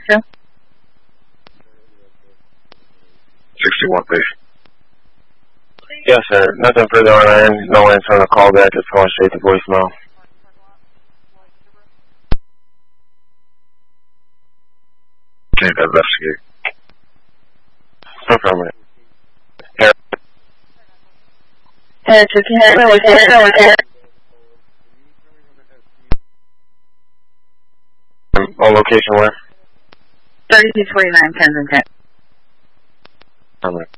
to? 61, please. Yes, sir. Nothing further on our end. No answer on the call back. It's going straight to voicemail. Can't investigate. Affirmative. On location where? 3249 Kensington. Affirmative.